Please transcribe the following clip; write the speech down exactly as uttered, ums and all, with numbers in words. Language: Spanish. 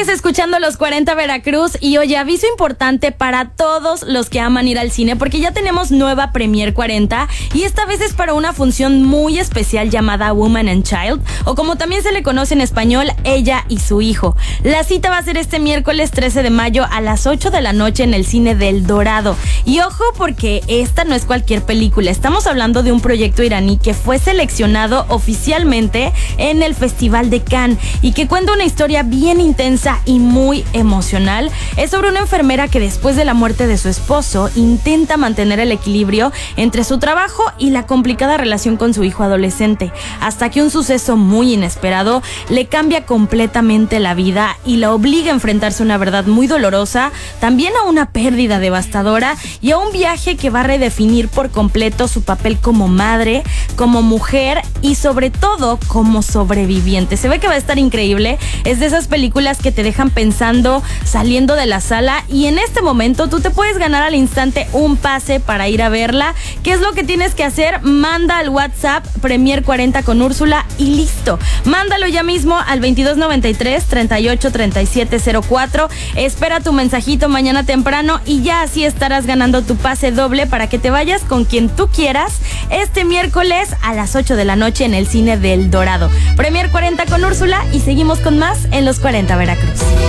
Sigues escuchando Los cuarenta Veracruz y oye, aviso importante para todos los que aman ir al cine porque ya tenemos nueva Premier cuarenta y esta vez es para una función muy especial llamada Woman and Child, o como también se le conoce en español, Ella y su hijo. La cita va a ser este miércoles trece de mayo a las ocho de la noche en el cine del Dorado. Y ojo, porque esta no es cualquier película, estamos hablando de un proyecto iraní que fue seleccionado oficialmente en el Festival de Cannes y que cuenta una historia bien intensa y muy emocional. Es sobre una enfermera que después de la muerte de su esposo intenta mantener el equilibrio entre su trabajo y la complicada relación con su hijo adolescente, hasta que un suceso muy inesperado le cambia completamente la vida y la obliga a enfrentarse a una verdad muy dolorosa, también a una pérdida devastadora y a un viaje que va a redefinir por completo su papel como madre, como mujer y sobre todo como sobreviviente. Se ve que va a estar increíble. Es de esas películas que te dejan pensando saliendo de la sala y en este momento tú te puedes ganar al instante un pase para ir a verla. ¿Qué es lo que tienes que hacer? Manda al WhatsApp Premier cuarenta con Úrsula y listo. Mándalo ya mismo al veintidós noventa y tres, treinta y ocho, treinta y siete cero cuatro. Espera tu mensajito mañana temprano y ya así estarás ganando tu pase doble para que te vayas con quien tú quieras este miércoles a las ocho de la noche en el cine del Dorado. Premier cuarenta con Úrsula y seguimos con más en Los cuarenta Veracruz.